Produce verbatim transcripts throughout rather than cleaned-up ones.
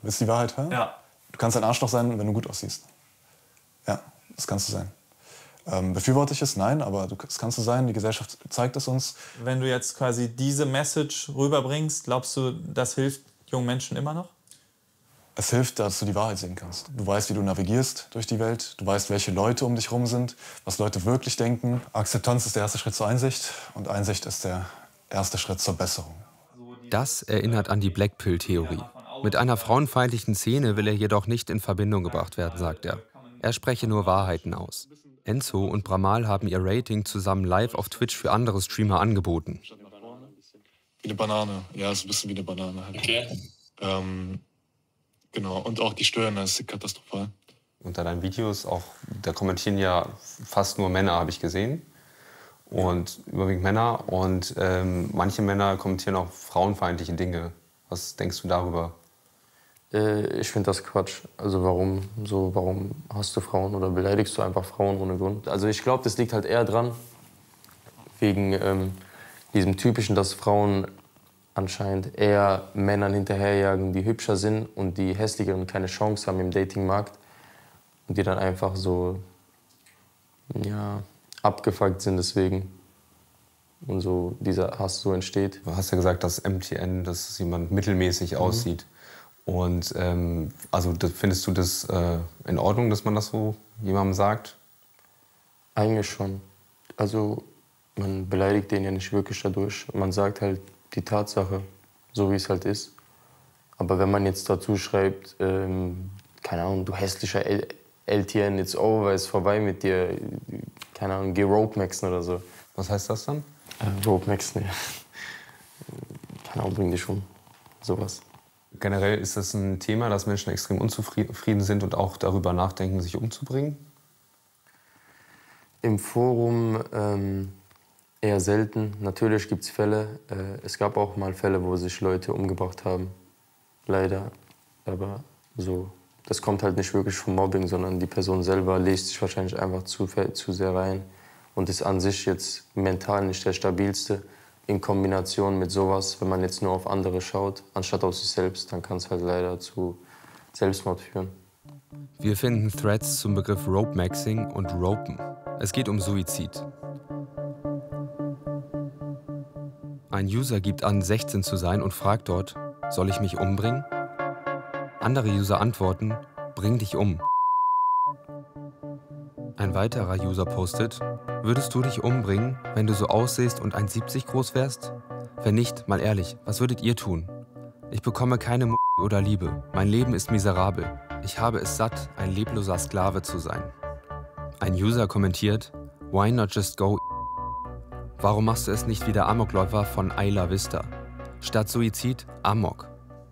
Willst du die Wahrheit hören? Ja. Du kannst ein Arschloch sein, wenn du gut aussiehst. Ja, das kannst du sein. Ähm, befürworte ich es? Nein, aber du, das kannst du sein. Die Gesellschaft zeigt es uns. Wenn du jetzt quasi diese Message rüberbringst, glaubst du, das hilft jungen Menschen immer noch? Es hilft, dass du die Wahrheit sehen kannst. Du weißt, wie du navigierst durch die Welt. Du weißt, welche Leute um dich herum sind, was Leute wirklich denken. Akzeptanz ist der erste Schritt zur Einsicht und Einsicht ist der erste Schritt zur Besserung. Das erinnert an die Blackpill-Theorie. Mit einer frauenfeindlichen Szene will er jedoch nicht in Verbindung gebracht werden, sagt er. Er spreche nur Wahrheiten aus. Enzo und Bramal haben ihr Rating zusammen live auf Twitch für andere Streamer angeboten. Wie eine Banane. Ja, ist ein bisschen wie eine Banane. Halt. Okay. Ähm, genau. Und auch die Steuern, das ist katastrophal. Unter deinen Videos, auch, da kommentieren ja fast nur Männer, habe ich gesehen. Und überwiegend Männer. Und ähm, manche Männer kommentieren auch frauenfeindliche Dinge. Was denkst du darüber? Ich finde das Quatsch. Also warum so, warum hast du Frauen oder beleidigst du einfach Frauen ohne Grund? Also ich glaube, das liegt halt eher dran, wegen ähm, diesem Typischen, dass Frauen anscheinend eher Männern hinterherjagen, die hübscher sind und die hässlicheren keine Chance haben im Datingmarkt und die dann einfach so, ja, abgefuckt sind deswegen und so dieser Hass so entsteht. Du hast ja gesagt, dass M T N, dass jemand mittelmäßig mhm. aussieht. Und ähm, also das, findest du das äh, in Ordnung, dass man das so jemandem sagt? Eigentlich schon. Also man beleidigt den ja nicht wirklich dadurch. Man sagt halt die Tatsache, so wie es halt ist. Aber wenn man jetzt dazu schreibt, ähm, keine Ahnung, du hässlicher L T N, it's over, ist vorbei mit dir, keine Ahnung, geh Rope Maxen oder so. Was heißt das dann? Äh, Rope Maxen, ja. Keine Ahnung, bring dich um. Sowas. Generell ist das ein Thema, dass Menschen extrem unzufrieden sind und auch darüber nachdenken, sich umzubringen? Im Forum ähm, eher selten. Natürlich gibt es Fälle. Äh, es gab auch mal Fälle, wo sich Leute umgebracht haben. Leider. Aber so, das kommt halt nicht wirklich vom Mobbing, sondern die Person selber lest sich wahrscheinlich einfach zu, zu sehr rein und ist an sich jetzt mental nicht der stabilste. In Kombination mit sowas, wenn man jetzt nur auf andere schaut, anstatt auf sich selbst, dann kann es halt leider zu Selbstmord führen. Wir finden Threads zum Begriff Rope Maxing und Ropen. Es geht um Suizid. Ein User gibt an, sechzehn zu sein und fragt dort, soll ich mich umbringen? Andere User antworten, bring dich um. Ein weiterer User postet, würdest du dich umbringen, wenn du so aussiehst und eins siebzig groß wärst? Wenn nicht, mal ehrlich, was würdet ihr tun? Ich bekomme keine M oder Liebe. Mein Leben ist miserabel. Ich habe es satt, ein lebloser Sklave zu sein. Ein User kommentiert, why not just go? Warum machst du es nicht wie der Amokläufer von Ayla Vista? Statt Suizid, Amok.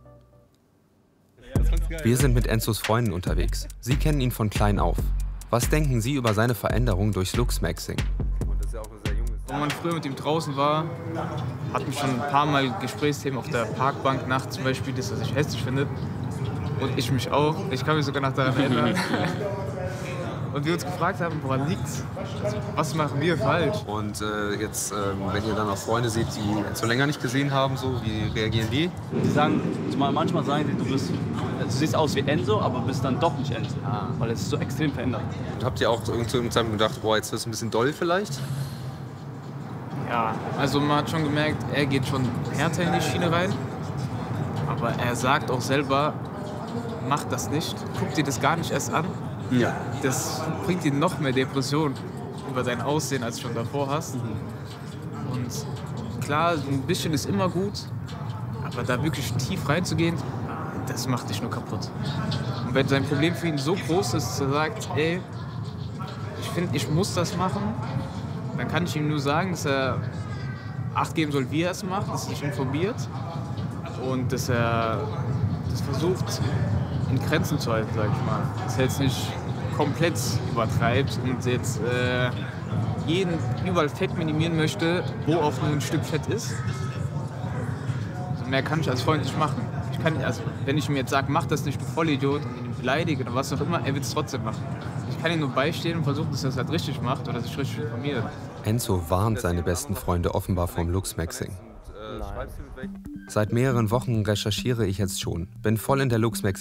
Wir sind mit Enzos Freunden unterwegs. Sie kennen ihn von klein auf. Was denken Sie über seine Veränderung durchs Luchsmaxing? Wenn man früher mit ihm draußen war, hatten wir schon ein paar Mal Gesprächsthemen auf der Parkbank nachts zum Beispiel, das, was ich hässlich finde. Und ich mich auch. Ich kann mich sogar noch daran erinnern. Und wir uns gefragt haben, woran liegt's? Was machen wir falsch? Und äh, jetzt, äh, wenn ihr dann auch Freunde seht, die so länger nicht gesehen haben, so, wie reagieren die? Die sagen, manchmal sagen die, du bist, du siehst aus wie Enzo, aber bist dann doch nicht Enzo. Ah. Weil es ist so extrem verändert. Und habt ihr auch zu irgendeinem Zeitpunkt gedacht, boah, jetzt wird es ein bisschen doll vielleicht? Ja, also man hat schon gemerkt, er geht schon härter in die Schiene rein. Aber er sagt auch selber, mach das nicht, guck dir das gar nicht erst an. Ja. Das bringt dir noch mehr Depression über dein Aussehen, als du schon davor hast. Mhm. Und klar, ein bisschen ist immer gut, aber da wirklich tief reinzugehen, das macht dich nur kaputt. Und wenn sein Problem für ihn so groß ist, dass er sagt, ey, ich finde, ich muss das machen, dann kann ich ihm nur sagen, dass er Acht geben soll, wie er es macht, dass er sich informiert und dass er das versucht, in Grenzen zu halten, sag ich mal. Dass er jetzt nicht komplett übertreibt und jetzt äh, jeden überall Fett minimieren möchte, wo auch nur ein Stück Fett ist. Also mehr kann ich als Freund nicht machen. Ich kann, also, wenn ich ihm jetzt sage, mach das nicht, du Vollidiot, und ihn beleidige oder was auch immer, er wird es trotzdem machen. Ich kann ihm nur beistehen und versuchen, dass er es halt richtig macht oder sich richtig informiert. Enzo warnt seine besten Freunde offenbar vom Luchsmaxing. Seit mehreren Wochen recherchiere ich jetzt schon, bin voll in der Luchsmaxing